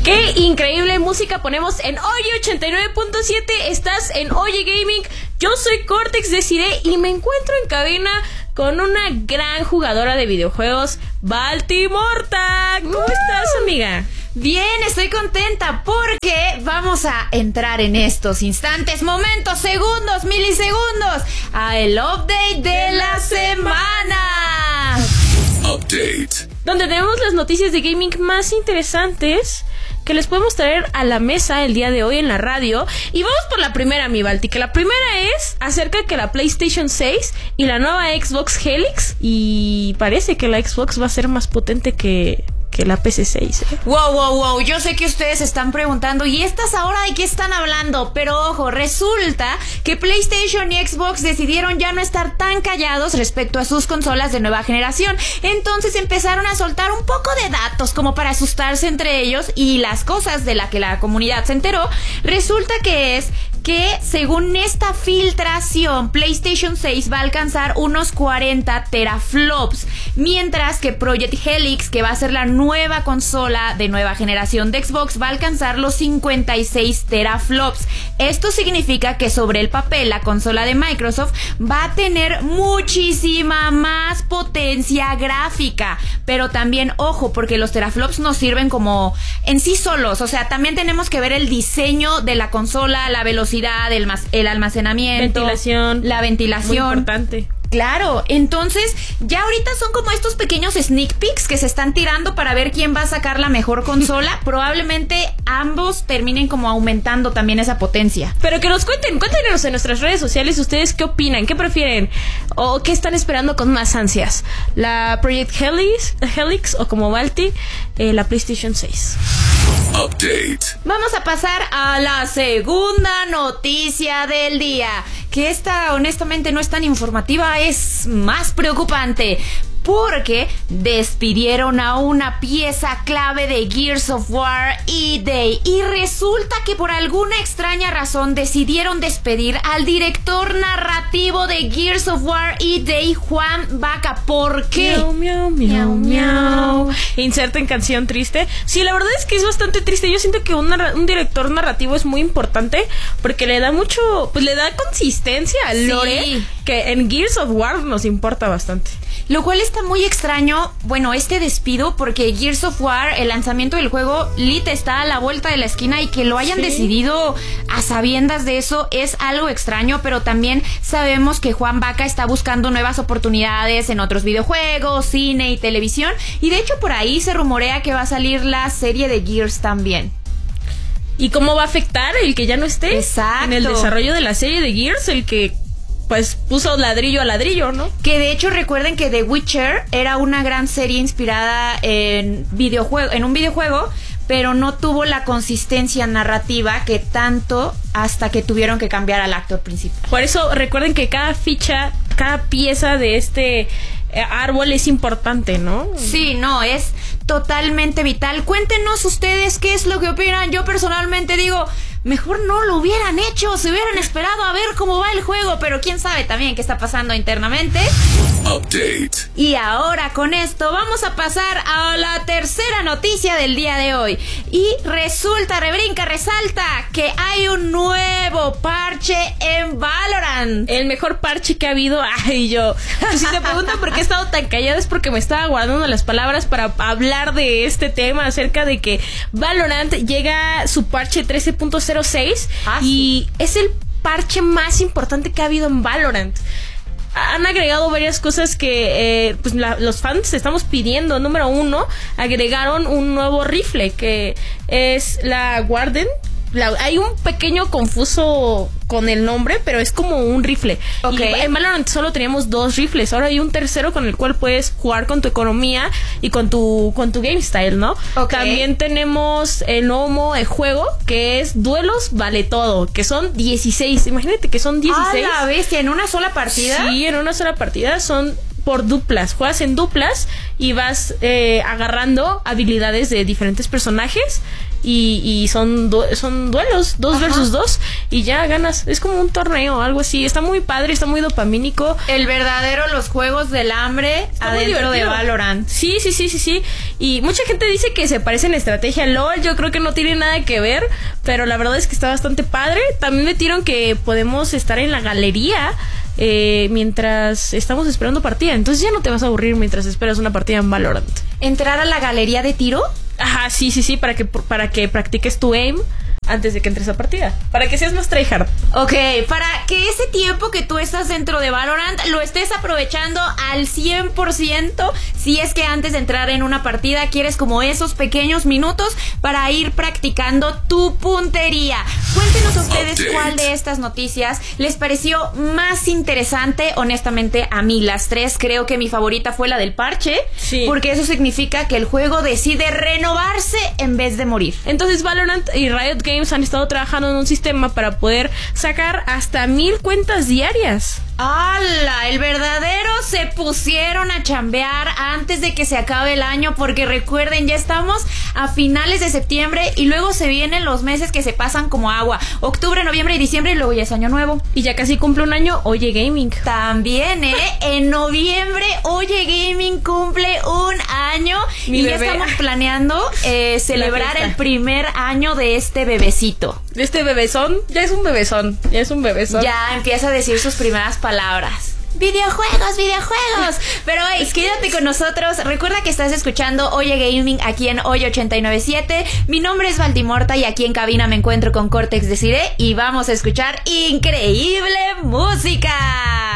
¡Qué increíble música ponemos en Oye 89.7! Estás en Oye Gaming. Yo soy Cortex Desiree y me encuentro en cabina con una gran jugadora de videojuegos, Baltimorta. ¿Cómo estás, amiga? Bien, estoy contenta porque vamos a entrar en estos instantes, momentos, segundos, milisegundos a el update de la semana. Update. Donde tenemos las noticias de gaming más interesantes que les podemos traer a la mesa el día de hoy en la radio. Y vamos por la primera, mi Balti, que la primera es acerca de que la PlayStation 6 y la nueva Xbox Helix, y parece que la Xbox va a ser más potente que la PS6, ¿eh? Wow, yo sé que ustedes están preguntando, ¿y estas ahora de qué están hablando? Pero ojo, resulta que PlayStation y Xbox decidieron ya no estar tan callados respecto a sus consolas de nueva generación. Entonces empezaron a soltar un poco de datos como para asustarse entre ellos, y las cosas de las que la comunidad se enteró, resulta que es que según esta filtración, PlayStation 6 va a alcanzar unos 40 teraflops, mientras que Project Helix, que va a ser la nueva consola de nueva generación de Xbox, va a alcanzar los 56 teraflops. Esto significa que sobre el papel la consola de Microsoft va a tener muchísima más potencia gráfica, pero también ojo, porque los teraflops nos sirven como en sí solos, o sea, también tenemos que ver el diseño de la consola, la velocidad, el almacenamiento, la ventilación. Muy importante. Claro, entonces ya ahorita son como estos pequeños sneak peeks que se están tirando para ver quién va a sacar la mejor consola. Probablemente ambos terminen como aumentando también esa potencia. Pero que nos cuéntenos en nuestras redes sociales ustedes qué opinan, qué prefieren o qué están esperando con más ansias. La Project Helix o como Balti, la PlayStation 6. Update. Vamos a pasar a la segunda noticia del día, que esta honestamente no es tan informativa, es más preocupante, porque despidieron a una pieza clave de Gears of War EA, y resulta que por alguna extraña razón decidieron despedir al director narrativo de Gears of War EA, Juan Baca. ¿Por qué? Miau. Inserten canción triste. Sí, la verdad es que es bastante triste. Yo siento que un director narrativo es muy importante porque le da mucho, pues le da consistencia al lore, que en Gears of War nos importa bastante. Lo cual está muy extraño, bueno, este despido, porque Gears of War, el lanzamiento del juego, lit está a la vuelta de la esquina, y que lo hayan decidido a sabiendas de eso es algo extraño, pero también sabemos que Juan Baca está buscando nuevas oportunidades en otros videojuegos, cine y televisión, y de hecho por ahí se rumorea que va a salir la serie de Gears también. ¿Y cómo va a afectar el que ya no esté? Exacto. En el desarrollo de la serie de Gears, el que pues puso ladrillo a ladrillo, ¿no? Que de hecho recuerden que The Witcher era una gran serie inspirada en un videojuego, pero no tuvo la consistencia narrativa que tanto, hasta que tuvieron que cambiar al actor principal. Por eso recuerden que cada ficha, cada pieza de este árbol es importante, ¿no? Sí, no, es totalmente vital. Cuéntenos ustedes qué es lo que opinan. Yo personalmente digo, mejor no lo hubieran hecho, se hubieran esperado a ver cómo va el juego, pero quién sabe también qué está pasando internamente. Update. Y ahora con esto vamos a pasar a la tercera noticia del día de hoy. Y resulta, rebrinca, resalta que hay un nuevo parche en Valorant. El mejor parche que ha habido. Ay, yo. Pues si te preguntan por qué he estado tan callada, es porque me estaba guardando las palabras para hablar de este tema, acerca de que Valorant llega su parche 13.06 y es el parche más importante que ha habido en Valorant. Han agregado varias cosas que pues los fans estamos pidiendo. Número 1, agregaron un nuevo rifle que es la Warden. Hay un pequeño confuso con el nombre, pero es como un rifle. Okay. Y en Valorant solo teníamos 2 rifles. Ahora hay un tercero con el cual puedes jugar con tu economía y con tu game style, ¿no? Okay. También tenemos el nuevo modo de juego, que es duelos vale todo, que son 16. Imagínate que son 16. ¡A la bestia! ¿En una sola partida? Sí, en una sola partida son por duplas. Juegas en duplas y vas agarrando habilidades de diferentes personajes. Y son duelos, 2 versus 2, y ya ganas. Es como un torneo, algo así. Está muy padre, está muy dopamínico. El verdadero los juegos del hambre está adentro de Valorant. Sí. Y mucha gente dice que se parece en estrategia a LOL. Yo creo que no tiene nada que ver, pero la verdad es que está bastante padre. También metieron que podemos estar en la galería mientras estamos esperando partida. Entonces ya no te vas a aburrir mientras esperas una partida en Valorant. ¿Entrar a la galería de tiro? Ajá, sí, para que practiques tu aim antes de que entres a partida, para que seas más tryhard. Ok, para que ese tiempo que tú estás dentro de Valorant lo estés aprovechando al 100%, si es que antes de entrar en una partida quieres como esos pequeños minutos para ir practicando tu puntería. Cuéntenos ustedes cuál de estas noticias les pareció más interesante. Honestamente, a mí las tres, creo que mi favorita fue la del parche, porque eso significa que el juego decide renovarse en vez de morir. Entonces Valorant y Riot Games han estado trabajando en un sistema para poder sacar hasta 1000 cuentas diarias. ¡Hala! El verdadero se pusieron a chambear antes de que se acabe el año, porque recuerden, ya estamos a finales de septiembre y luego se vienen los meses que se pasan como agua. Octubre, noviembre y diciembre, y luego ya es año nuevo. Y ya casi cumple un año Oye Gaming. También, en noviembre Oye Gaming cumple un año. Mi y bebé. Ya estamos planeando celebrar el primer año de este bebecito. De este bebezón, ya es un bebezón. Ya empieza a decir sus primeras palabras. Videojuegos. Pero hey, quédate con nosotros. Recuerda que estás escuchando Oye Gaming aquí en Oye 89.7. Mi nombre es Valdimorta y aquí en cabina me encuentro con Cortex Desiree y vamos a escuchar increíble música.